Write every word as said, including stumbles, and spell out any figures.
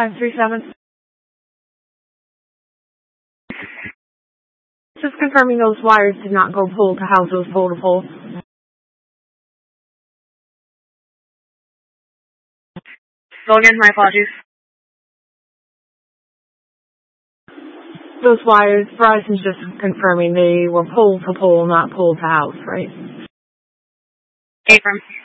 five three seven. Just confirming those wires did not go pole to house, those pole to pole. Go again, my apologies. Those wires, Verizon's just confirming they were pole to pole, not pole to house, right? Affirm.